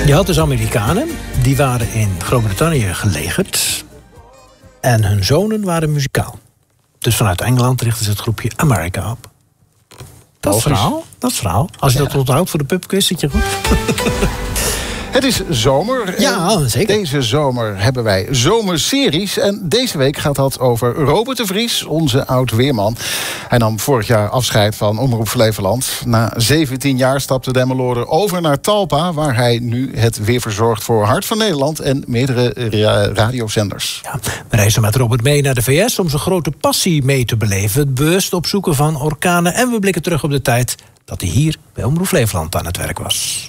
Je had dus Amerikanen, die waren in Groot-Brittannië gelegerd. En hun zonen waren muzikaal. Dus vanuit Engeland richtte ze het groepje America op. Dat is het verhaal. Als je dat onthoudt voor de pubquiz, zit je goed. Het is zomer. Ja, zeker. Deze zomer hebben wij zomerseries. En deze week gaat dat over Robert de Vries, onze oud-weerman. Hij nam vorig jaar afscheid van Omroep Flevoland. Na 17 jaar stapte de Emmeloorder over naar Talpa, waar hij nu het weer verzorgt voor Hart van Nederland en meerdere radiozenders. Ja, we reizen met Robert mee naar de VS om zijn grote passie mee te beleven. Het bewust opzoeken van orkanen. En we blikken terug op de tijd dat hij hier bij Omroep Flevoland aan het werk was.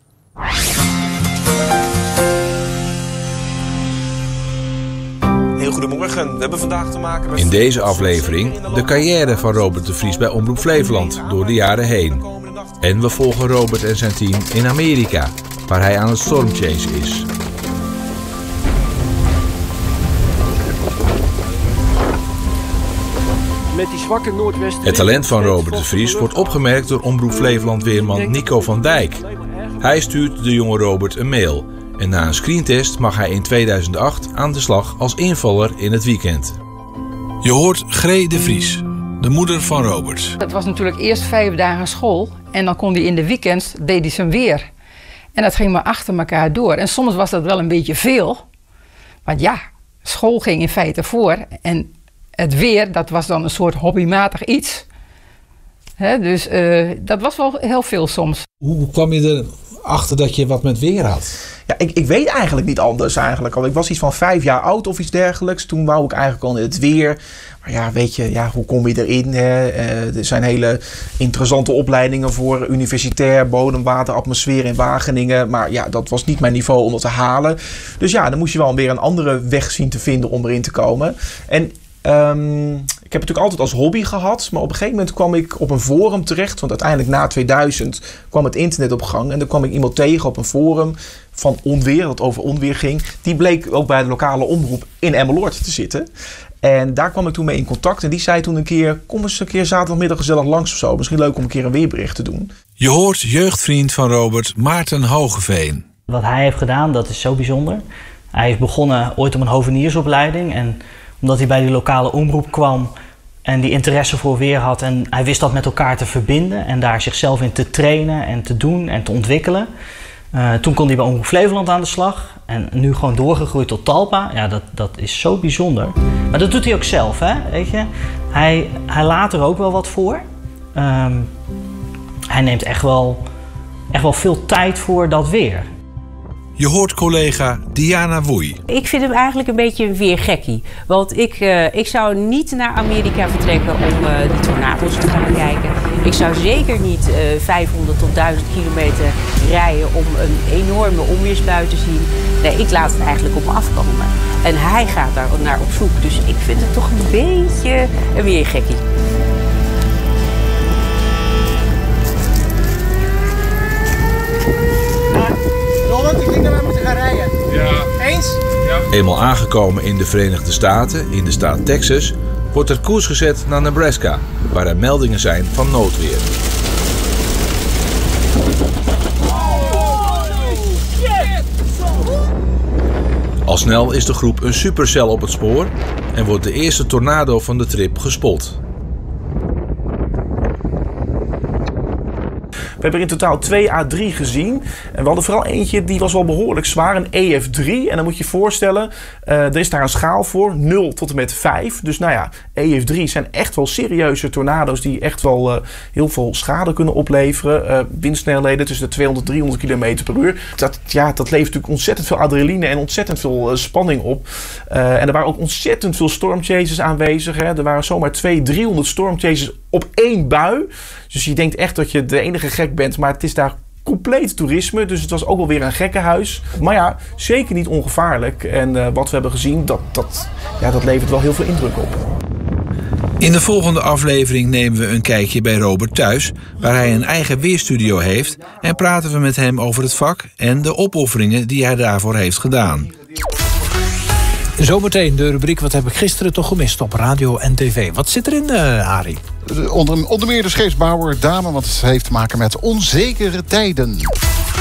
Heel goedemorgen, we hebben vandaag te maken met... In deze aflevering de carrière van Robert de Vries bij Omroep Flevoland door de jaren heen. En we volgen Robert en zijn team in Amerika, waar hij aan het stormchase is. Met die zwakke noordwesten... Het talent van Robert de Vries wordt opgemerkt door Omroep Flevoland-weerman Nico van Dijk. Hij stuurt de jonge Robert een mail. En na een screentest mag hij in 2008 aan de slag als invaller in het weekend. Je hoort Gree de Vries, de moeder van Robert. Het was natuurlijk eerst 5 dagen school. En dan kon hij in de weekends, deed hij zijn weer. En dat ging maar achter elkaar door. En soms was dat wel een beetje veel. Want ja, school ging in feite voor. En het weer, dat was dan een soort hobbymatig iets. Dus dat was wel heel veel soms. Hoe kwam je erachter dat je wat met weer had? Ja, ik weet eigenlijk niet anders eigenlijk al. Ik was iets van 5 jaar oud of iets dergelijks. Toen wou ik eigenlijk al in het weer. Maar ja, weet je, ja, hoe kom je erin? Hè? Er zijn hele interessante opleidingen voor universitair bodem, water, atmosfeer in Wageningen. Maar ja, dat was niet mijn niveau om dat te halen. Dus ja, dan moest je wel weer een andere weg zien te vinden om erin te komen. En ik heb het natuurlijk altijd als hobby gehad. Maar op een gegeven moment kwam ik op een forum terecht. Want uiteindelijk na 2000 kwam het internet op gang. En dan kwam ik iemand tegen op een forum van onweer, dat over onweer ging. Die bleek ook bij de lokale omroep in Emmeloord te zitten. En daar kwam ik toen mee in contact. En die zei toen een keer, kom eens een keer zaterdagmiddag gezellig langs of zo. Misschien leuk om een keer een weerbericht te doen. Je hoort jeugdvriend van Robert, Maarten Hogeveen. Wat hij heeft gedaan, dat is zo bijzonder. Hij is begonnen ooit op een hoveniersopleiding. En omdat hij bij die lokale omroep kwam en die interesse voor weer had. En hij wist dat met elkaar te verbinden en daar zichzelf in te trainen en te doen en te ontwikkelen. Toen kon hij bij Omroep Flevoland aan de slag. En nu gewoon doorgegroeid tot Talpa. Ja, dat is zo bijzonder. Maar dat doet hij ook zelf, hè? Weet je? Hij laat er ook wel wat voor. Hij neemt echt wel veel tijd voor dat weer. Je hoort collega Diana Woei. Ik vind hem eigenlijk een beetje een weergekkie. Want ik zou niet naar Amerika vertrekken om die tornado's te gaan kijken. Ik zou zeker niet 500 tot 1000 kilometer rijden om een enorme onweersbui te zien. Nee, ik laat het eigenlijk op me afkomen. En hij gaat daar naar op zoek. Dus ik vind het toch een beetje een weergekkie. Ik denk dat wij moeten gaan rijden. Ja. Eens? Ja. Eenmaal aangekomen in de Verenigde Staten, in de staat Texas, wordt er koers gezet naar Nebraska, waar er meldingen zijn van noodweer. Al snel is de groep een supercel op het spoor en wordt de eerste tornado van de trip gespot. We hebben er in totaal 2 à 3 gezien. En we hadden vooral eentje, die was wel behoorlijk zwaar, een EF3. En dan moet je je voorstellen, er is daar een schaal voor, 0 tot en met 5. Dus nou ja, EF3 zijn echt wel serieuze tornado's die echt wel heel veel schade kunnen opleveren. Windsnelheden tussen de 200 en 300 km per uur. Dat levert natuurlijk ontzettend veel adrenaline en ontzettend veel spanning op. En er waren ook ontzettend veel stormchasers aanwezig. Hè. Er waren zomaar 200-300 stormchasers op 1 bui. Dus je denkt echt dat je de enige gek bent, maar het is daar compleet toerisme. Dus het was ook wel weer een gekkenhuis. Maar ja, zeker niet ongevaarlijk. En wat we hebben gezien, dat levert wel heel veel indruk op. In de volgende aflevering nemen we een kijkje bij Robert thuis, waar hij een eigen weerstudio heeft, en praten we met hem over het vak en de opofferingen die hij daarvoor heeft gedaan. Zometeen de rubriek Wat heb ik gisteren toch gemist op radio en tv. Wat zit erin, Arie? Onder meer de scheepsbouwer Dame, want het heeft te maken met onzekere tijden.